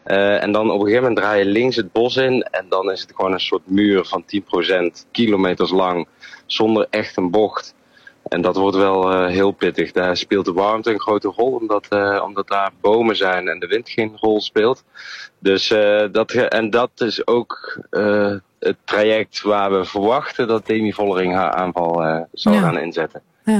En dan op een gegeven moment draai je links het bos in. En dan is het gewoon een soort muur van 10%, kilometers lang, zonder echt een bocht. En dat wordt wel heel pittig. Daar speelt de warmte een grote rol, omdat daar bomen zijn en de wind geen rol speelt. Dus dat is ook het traject waar we verwachten dat Demi Vollering haar aanval zal gaan inzetten. Ja.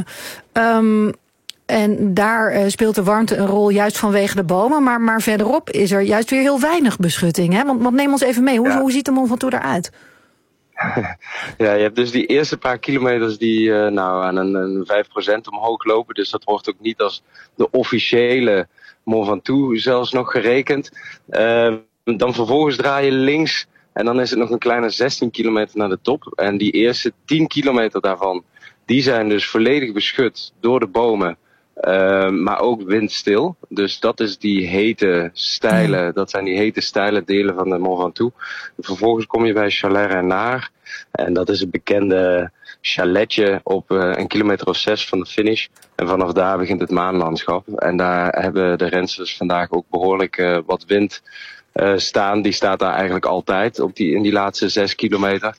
En daar speelt de warmte een rol juist vanwege de bomen. Maar verderop is er juist weer heel weinig beschutting. Hè? Want neem ons even mee. Hoe ziet de Mont Ventoux eruit? Ja, je hebt dus die eerste paar kilometers die aan een 5% omhoog lopen. Dus dat wordt ook niet als de officiële Mont Ventoux zelfs nog gerekend. Dan vervolgens draai je links en dan is het nog een kleine 16 kilometer naar de top. En die eerste 10 kilometer daarvan, die zijn dus volledig beschut door de bomen. Maar ook windstil. Dus dat is dat zijn die hete steile delen van de Mont Ventoux. Vervolgens kom je bij Chalet Reynard. En dat is het bekende chaletje op een kilometer of 6 van de finish. En vanaf daar begint het maanlandschap. En daar hebben de rensters vandaag ook behoorlijk wat wind staan. Die staat daar eigenlijk altijd in die laatste 6 kilometer.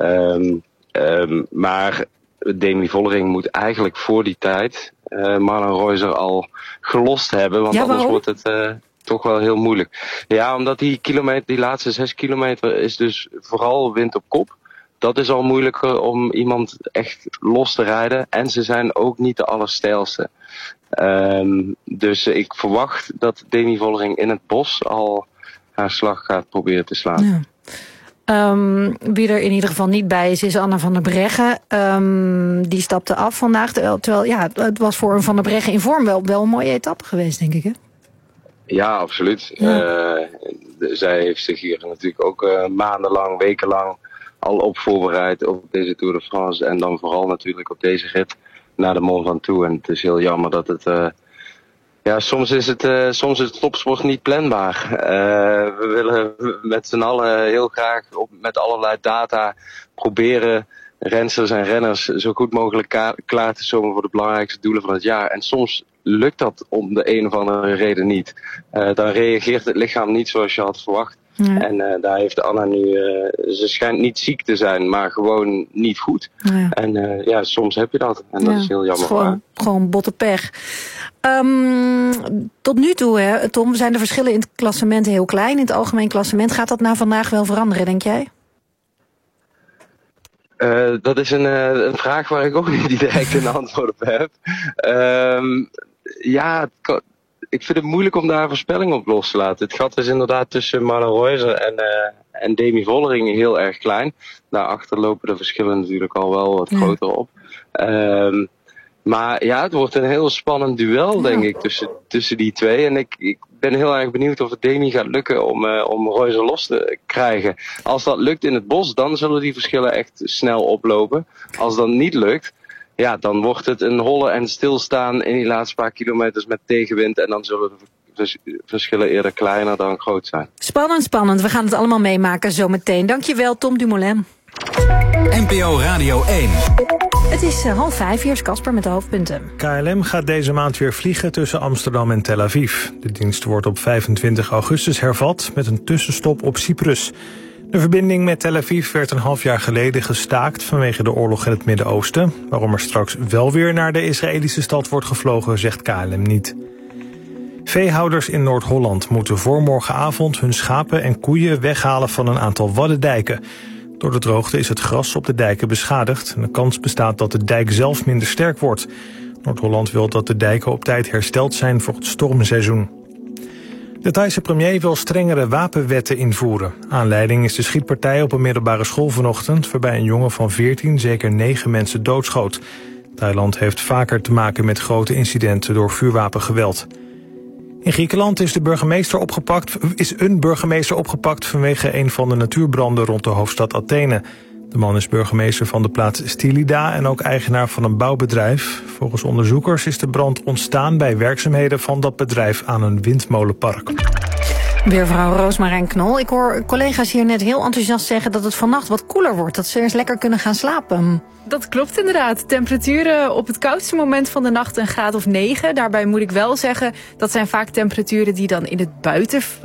Maar Demi Vollering moet eigenlijk voor die tijd Marlen Reusser al gelost hebben. Want anders wordt het toch wel heel moeilijk. Ja, omdat die laatste 6 kilometer is dus vooral wind op kop. Dat is al moeilijker om iemand echt los te rijden. En ze zijn ook niet de allersteilste. Dus ik verwacht dat Demi Vollering in het bos al haar slag gaat proberen te slaan. Ja. Wie er in ieder geval niet bij is Anna van der Breggen. Die stapte af vandaag. Terwijl het was voor een Van der Breggen in vorm wel een mooie etappe geweest, denk ik, hè? Ja, absoluut. Ja. Zij heeft zich hier natuurlijk ook maandenlang, wekenlang al op voorbereid op deze Tour de France. En dan vooral natuurlijk op deze rit naar de Mont Ventoux. En het is heel jammer dat het... soms is het topsport niet planbaar. We willen met z'n allen heel graag met allerlei data proberen rensters en renners zo goed mogelijk klaar te stomen voor de belangrijkste doelen van het jaar. En soms lukt dat om de een of andere reden niet. Dan reageert het lichaam niet zoals je had verwacht. Ja. En daar heeft Anna nu... ze schijnt niet ziek te zijn, maar gewoon niet goed. Ja. En soms heb je dat. En dat is heel jammer. Gewoon botte pech. Tot nu toe, hè, Tom, zijn de verschillen in het klassement heel klein. In het algemeen klassement. Gaat dat nou vandaag wel veranderen, denk jij? Dat is een vraag waar ik ook niet direct een antwoord op heb. Ik vind het moeilijk om daar een voorspelling op los te laten. Het gat is inderdaad tussen Marlen Reusser en Demi Vollering heel erg klein. Daarachter lopen de verschillen natuurlijk al wel wat groter op. Maar ja, het wordt een heel spannend duel, denk ik, tussen die twee. En ik ben heel erg benieuwd of het Demi gaat lukken om Reusser los te krijgen. Als dat lukt in het bos, dan zullen die verschillen echt snel oplopen. Als dat niet lukt, ja, dan wordt het een hollen en stilstaan in die laatste paar kilometers met tegenwind. En dan zullen de verschillen eerder kleiner dan groot zijn. Spannend. We gaan het allemaal meemaken zometeen. Dankjewel, Tom Dumoulin. NPO Radio 1. Het is 4:30, hier is Casper met de hoofdpunten. KLM gaat deze maand weer vliegen tussen Amsterdam en Tel Aviv. De dienst wordt op 25 augustus hervat met een tussenstop op Cyprus. De verbinding met Tel Aviv werd een half jaar geleden gestaakt vanwege de oorlog in het Midden-Oosten. Waarom er straks wel weer naar de Israëlische stad wordt gevlogen, zegt KLM niet. Veehouders in Noord-Holland moeten voor morgenavond hun schapen en koeien weghalen van een aantal waddendijken. Door de droogte is het gras op de dijken beschadigd en de kans bestaat dat de dijk zelf minder sterk wordt. Noord-Holland wil dat de dijken op tijd hersteld zijn voor het stormseizoen. De Thaise premier wil strengere wapenwetten invoeren. Aanleiding is de schietpartij op een middelbare school vanochtend, waarbij een jongen van 14 zeker 9 mensen doodschoot. Thailand heeft vaker te maken met grote incidenten door vuurwapengeweld. In Griekenland is een burgemeester opgepakt vanwege een van de natuurbranden rond de hoofdstad Athene. De man is burgemeester van de plaats Stylida en ook eigenaar van een bouwbedrijf. Volgens onderzoekers is de brand ontstaan bij werkzaamheden van dat bedrijf aan een windmolenpark. Weervrouw Roosmarijn Knol. Ik hoor collega's hier net heel enthousiast zeggen dat het vannacht wat koeler wordt. Dat ze eens lekker kunnen gaan slapen. Dat klopt inderdaad. Temperaturen op het koudste moment van de nacht een graad of 9. Daarbij moet ik wel zeggen, dat zijn vaak temperaturen die dan in het buitengebied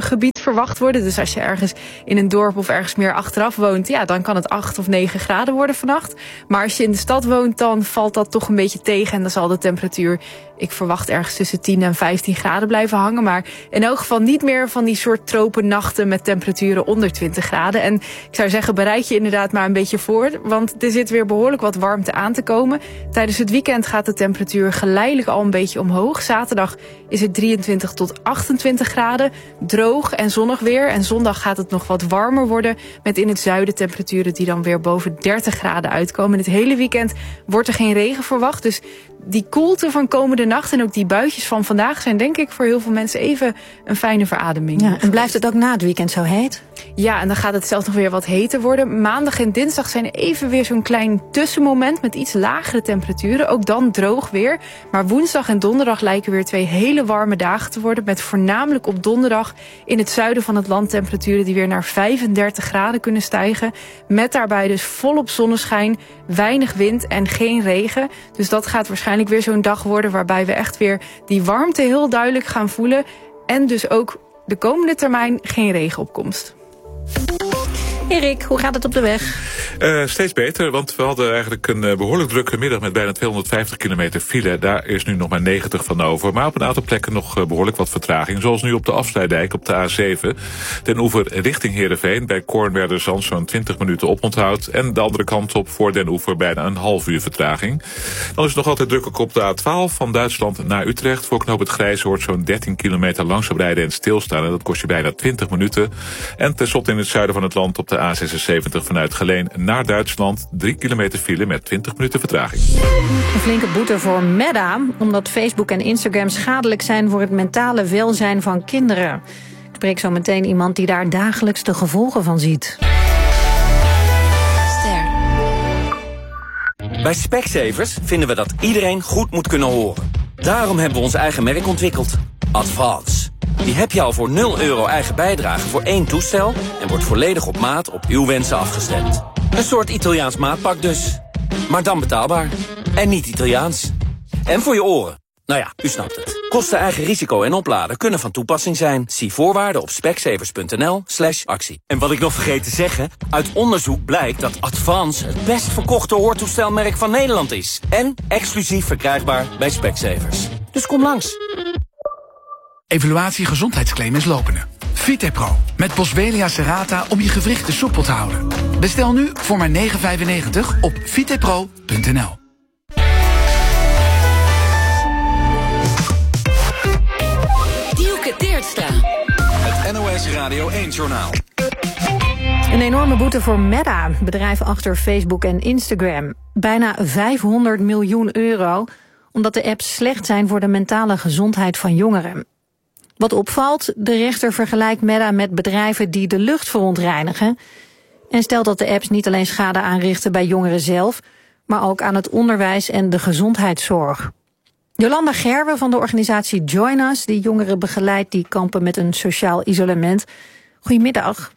verwacht worden. Dus als je ergens in een dorp of ergens meer achteraf woont, ja, dan kan het 8 of 9 graden worden vannacht. Maar als je in de stad woont, dan valt dat toch een beetje tegen. En dan zal de temperatuur, ik verwacht ergens tussen 10 en 15 graden blijven hangen. Maar in elk geval niet meer van die soort tropennachten met temperaturen onder 20 graden. En ik zou zeggen, bereid je inderdaad maar een beetje voor. Want er zit weer behoorlijk wat warmte aan te komen. Tijdens het weekend gaat de temperatuur geleidelijk al een beetje omhoog. Zaterdag is het 23 tot 28 graden. Droog en zonnig weer. En zondag gaat het nog wat warmer worden. Met in het zuiden temperaturen die dan weer boven 30 graden uitkomen. Het hele weekend wordt er geen regen verwacht. Dus die koelte van komende nacht en ook die buitjes van vandaag zijn denk ik voor heel veel mensen even een fijne verademing. Ja, en blijft het ook na het weekend zo heet? Ja, en dan gaat het zelfs nog weer wat heter worden. Maandag en dinsdag zijn even weer zo'n klein tussenmoment met iets lagere temperaturen. Ook dan droog weer. Maar woensdag en donderdag lijken weer 2 hele warme dagen te worden. Met voornamelijk op donderdag in het zuiden van het land temperaturen die weer naar 35 graden kunnen stijgen. Met daarbij dus volop zonneschijn, weinig wind en geen regen. Dus dat gaat waarschijnlijk weer zo'n dag worden waarbij we echt weer die warmte heel duidelijk gaan voelen. En dus ook de komende termijn geen regenopkomst. Erik, hoe gaat het op de weg? Steeds beter, want we hadden eigenlijk een behoorlijk drukke middag met bijna 250 kilometer file. Daar is nu nog maar 90 van over. Maar op een aantal plekken nog behoorlijk wat vertraging. Zoals nu op de Afsluitdijk op de A7. Den Oever richting Heerenveen. Bij Kornwerderzand zo'n 20 minuten oponthoud. En de andere kant op voor Den Oever bijna een half uur vertraging. Dan is het nog altijd druk ook op de A12 van Duitsland naar Utrecht. Voor knoop het Grijzoord zo'n 13 kilometer langzaam rijden en stilstaan. En dat kost je bijna 20 minuten. En tenslotte in het zuiden van het land op de A76 vanuit Geleen naar Duitsland. 3 kilometer file met 20 minuten vertraging. Een flinke boete voor Meta, omdat Facebook en Instagram schadelijk zijn voor het mentale welzijn van kinderen. Ik spreek zo meteen iemand die daar dagelijks de gevolgen van ziet. Bij Specsavers vinden we dat iedereen goed moet kunnen horen. Daarom hebben we ons eigen merk ontwikkeld. Advance. Die heb je al voor €0 eigen bijdrage voor 1 toestel en wordt volledig op maat op uw wensen afgestemd. Een soort Italiaans maatpak dus. Maar dan betaalbaar. En niet Italiaans. En voor je oren. Nou ja, u snapt het. Kosten, eigen risico en opladen kunnen van toepassing zijn. Zie voorwaarden op specsavers.nl/actie. En wat ik nog vergeet te zeggen, uit onderzoek blijkt dat Advance het best verkochte hoortoestelmerk van Nederland is. En exclusief verkrijgbaar bij Specsavers. Dus kom langs. Evaluatie gezondheidsclaim is lopende. Vitepro met Boswellia serrata om je gewrichten soepel te houden. Bestel nu voor maar €9,95 op vitepro.nl. Dielke Teertstra. Het NOS Radio 1-journaal. Een enorme boete voor Meta, bedrijf achter Facebook en Instagram. Bijna €500 miljoen, omdat de apps slecht zijn voor de mentale gezondheid van jongeren. Wat opvalt, de rechter vergelijkt Meta met bedrijven die de lucht verontreinigen en stelt dat de apps niet alleen schade aanrichten bij jongeren zelf, maar ook aan het onderwijs en de gezondheidszorg. Jolanda Gerwe van de organisatie Join Us, die jongeren begeleidt die kampen met een sociaal isolement. Goedemiddag.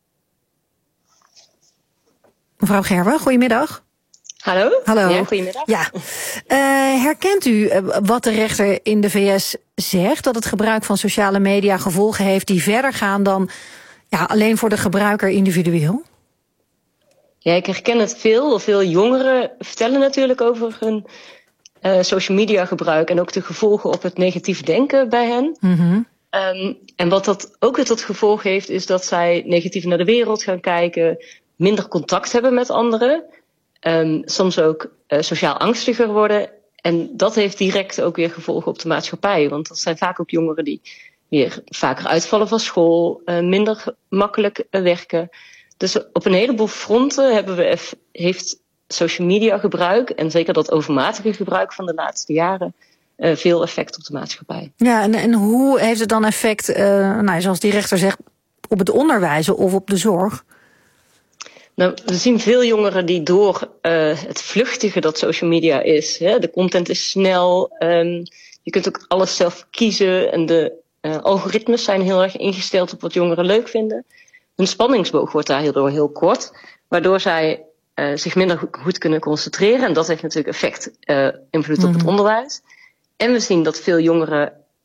Mevrouw Gerwe, goedemiddag. Hallo. Ja, goedemiddag. Ja. Herkent u wat de rechter in de VS zegt, dat het gebruik van sociale media gevolgen heeft die verder gaan dan alleen voor de gebruiker individueel? Ja, ik herken het veel. Veel jongeren vertellen natuurlijk over hun social media gebruik en ook de gevolgen op het negatief denken bij hen. Mm-hmm. En wat dat ook weer tot gevolg heeft, is dat zij negatief naar de wereld gaan kijken, minder contact hebben met anderen, soms ook sociaal angstiger worden. En dat heeft direct ook weer gevolgen op de maatschappij. Want dat zijn vaak ook jongeren die weer vaker uitvallen van school, minder makkelijk werken. Dus op een heleboel fronten heeft social media gebruik, en zeker dat overmatige gebruik van de laatste jaren, veel effect op de maatschappij. Ja, en hoe heeft het dan effect, zoals die rechter zegt, op het onderwijs of op de zorg? Nou, we zien veel jongeren die door het vluchtige dat social media is, de content is snel, je kunt ook alles zelf kiezen en de algoritmes zijn heel erg ingesteld op wat jongeren leuk vinden. Hun spanningsboog wordt daar heel kort, waardoor zij zich minder goed kunnen concentreren. En dat heeft natuurlijk invloed op het onderwijs. En we zien dat veel jongeren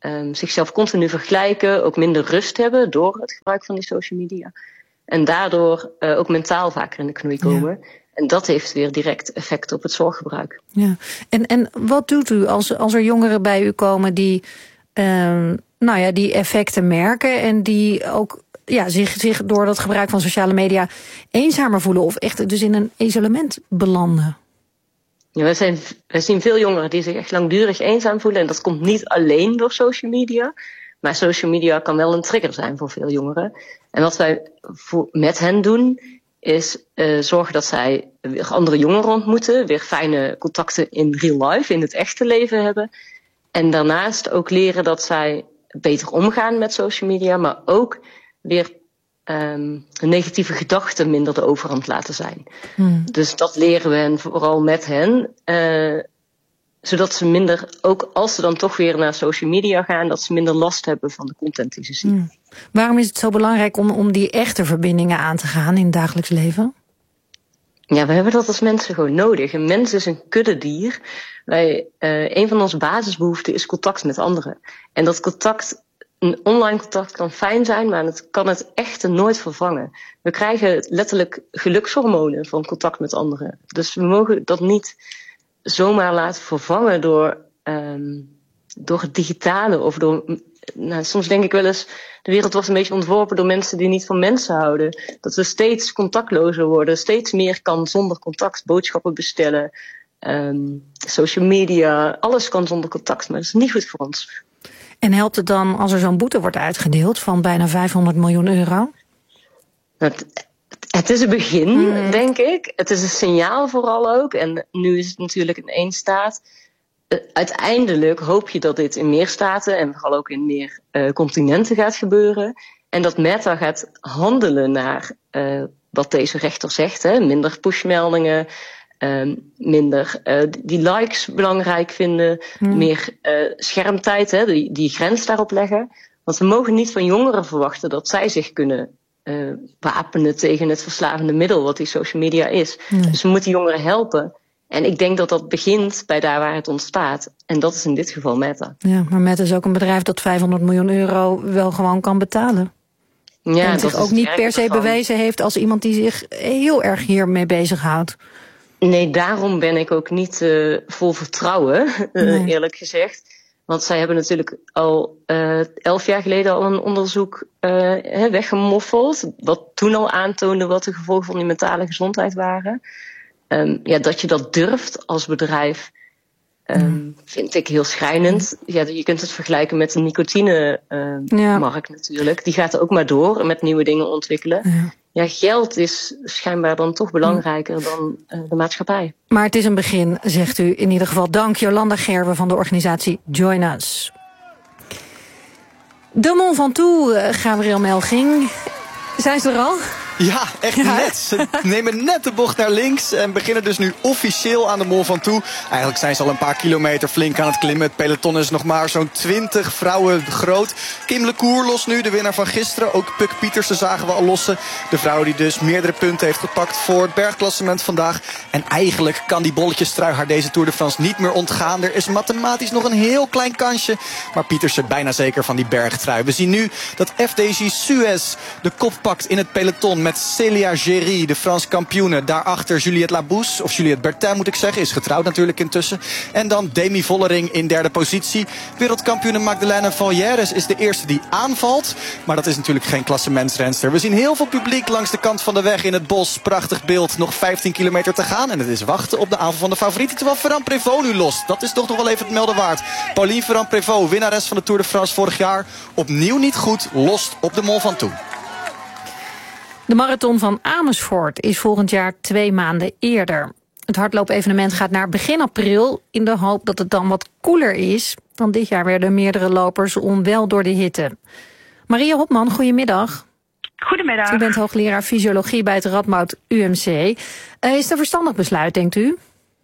zichzelf continu vergelijken, ook minder rust hebben door het gebruik van die social media. En daardoor ook mentaal vaker in de knoei komen. Ja. En dat heeft weer direct effect op het zorggebruik. Ja. En wat doet u als er jongeren bij u komen die die effecten merken en die ook zich door dat gebruik van sociale media eenzamer voelen of echt dus in een isolement belanden? Ja, wij zien veel jongeren die zich echt langdurig eenzaam voelen. En dat komt niet alleen door social media. Maar social media kan wel een trigger zijn voor veel jongeren. En wat wij met hen doen, is zorgen dat zij weer andere jongeren ontmoeten. Weer fijne contacten in real life, in het echte leven hebben. En daarnaast ook leren dat zij beter omgaan met social media. Maar ook weer negatieve gedachten minder de overhand laten zijn. Dus dat leren we hen vooral met hen. Zodat ze minder, ook als ze dan toch weer naar social media gaan, dat ze minder last hebben van de content die ze zien. Waarom is het zo belangrijk om die echte verbindingen aan te gaan in het dagelijks leven? Ja, we hebben dat als mensen gewoon nodig. Een mens is een kuddedier. Een van onze basisbehoeften is contact met anderen. En dat contact, een online contact kan fijn zijn, maar het kan het echte nooit vervangen. We krijgen letterlijk gelukshormonen van contact met anderen. Dus we mogen dat niet zomaar laten vervangen door het digitale of door. Soms denk ik wel eens, de wereld wordt een beetje ontworpen door mensen die niet van mensen houden. Dat we steeds contactlozer worden, steeds meer kan zonder contact, boodschappen bestellen, social media, alles kan zonder contact, maar dat is niet goed voor ons. En helpt het dan als er zo'n boete wordt uitgedeeld van bijna 500 miljoen euro? Het is een begin, denk ik. Het is een signaal vooral ook. En nu is het natuurlijk in 1 staat. Uiteindelijk hoop je dat dit in meer staten en vooral ook in meer continenten gaat gebeuren. En dat Meta gaat handelen naar wat deze rechter zegt. Hè? Minder pushmeldingen, minder die likes belangrijk vinden, meer schermtijd, hè? Die grens daarop leggen. Want we mogen niet van jongeren verwachten dat zij zich kunnen wapenen tegen het verslavende middel wat die social media is. Dus we moeten jongeren helpen. En ik denk dat dat begint bij daar waar het ontstaat. En dat is in dit geval Meta. Ja, maar Meta is ook een bedrijf dat 500 miljoen euro wel gewoon kan betalen. Ja, en zich ook niet per se bewezen heeft als iemand die zich heel erg hiermee bezighoudt. Nee, daarom ben ik ook niet vol vertrouwen, eerlijk gezegd. Want zij hebben natuurlijk al 11 jaar geleden al een onderzoek weggemoffeld. Wat toen al aantoonde wat de gevolgen van die mentale gezondheid waren. Dat je dat durft als bedrijf, vind ik heel schrijnend. Ja, je kunt het vergelijken met de nicotine-markt natuurlijk. Die gaat er ook maar door met nieuwe dingen ontwikkelen. Ja, geld is schijnbaar dan toch belangrijker dan de maatschappij. Maar het is een begin, zegt u in ieder geval. Dank Jolanda Gerwe van de organisatie Join Us. De Mont Ventoux, Gabriel Melching. Zijn ze er al? Ja, echt net. Ze nemen net de bocht naar links en beginnen dus nu officieel aan de Mont Ventoux. Eigenlijk zijn ze al een paar kilometer flink aan het klimmen. Het peloton is nog maar zo'n 20 vrouwen groot. Kim LeCour lost nu, de winnaar van gisteren. Ook Puk Pietersen zagen we al lossen. De vrouw die dus meerdere punten heeft gepakt voor het bergklassement vandaag. En eigenlijk kan die bolletjestrui haar deze Tour de France niet meer ontgaan. Er is mathematisch nog een heel klein kansje. Maar Pietersen bijna zeker van die bergtrui. We zien nu dat FDJ Suez de kop pakt in het peloton met Célia Géry, de Franse kampioene. Daarachter Juliette Labousse, of Juliette Bertin moet ik zeggen, is getrouwd natuurlijk intussen. En dan Demi Vollering in derde positie. Wereldkampioene Magdalena Valjeres is de eerste die aanvalt. Maar dat is natuurlijk geen klassementsrenster. We zien heel veel publiek langs de kant van de weg in het bos. Prachtig beeld, nog 15 kilometer te gaan. En het is wachten op de aanval van de favorieten. Terwijl Ferrand Prévot nu lost. Dat is toch nog wel even het melden waard. Pauline Ferrand Prévot, winnares van de Tour de France vorig jaar. Opnieuw niet goed, lost op de Mont Ventoux. De marathon van Amersfoort is volgend jaar 2 maanden eerder. Het hardloopevenement gaat naar begin april in de hoop dat het dan wat koeler is. Want dit jaar werden meerdere lopers onwel door de hitte. Maria Hopman, goedemiddag. Goedemiddag. U bent hoogleraar fysiologie bij het Radboud UMC. Is het een verstandig besluit, denkt u?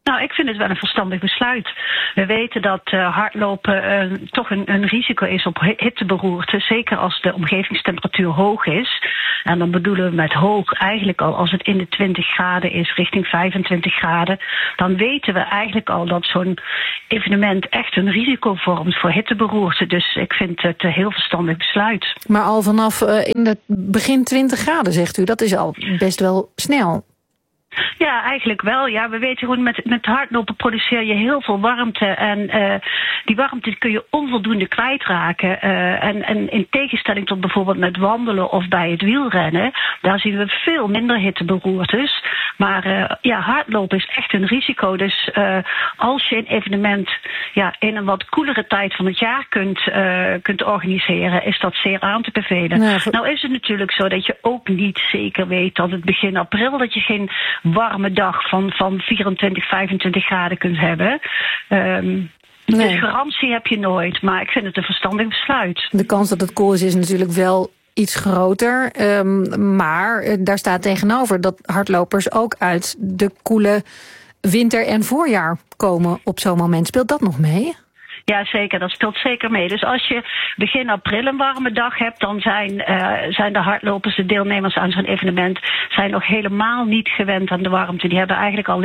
Nou, ik vind het wel een verstandig besluit. We weten dat hardlopen toch een risico is op hitteberoerte. Zeker als de omgevingstemperatuur hoog is. En dan bedoelen we met hoog eigenlijk al als het in de 20 graden is, richting 25 graden. Dan weten we eigenlijk al dat zo'n evenement echt een risico vormt voor hitteberoerte. Dus ik vind het een heel verstandig besluit. Maar al vanaf in het begin 20 graden, zegt u, dat is al best wel snel. Ja, eigenlijk wel. Ja, we weten gewoon met hardlopen produceer je heel veel warmte. En die warmte kun je onvoldoende kwijtraken. En in tegenstelling tot bijvoorbeeld met wandelen of bij het wielrennen, daar zien we veel minder hitteberoertes. Maar hardlopen is echt een risico. Dus als je een evenement in een wat koelere tijd van het jaar kunt organiseren, is dat zeer aan te bevelen. Nou is het natuurlijk zo dat je ook niet zeker weet dat het begin april, dat je geen warme dag van 24, 25 graden kunt hebben. Dus garantie heb je nooit, maar ik vind het een verstandig besluit. De kans dat het koel is natuurlijk wel iets groter, maar daar staat tegenover dat hardlopers ook uit de koele winter en voorjaar komen op zo'n moment. Speelt dat nog mee? Ja, zeker. Dat speelt zeker mee. Dus als je begin april een warme dag hebt, dan zijn de hardlopers, de deelnemers aan zo'n evenement, zijn nog helemaal niet gewend aan de warmte. Die hebben eigenlijk al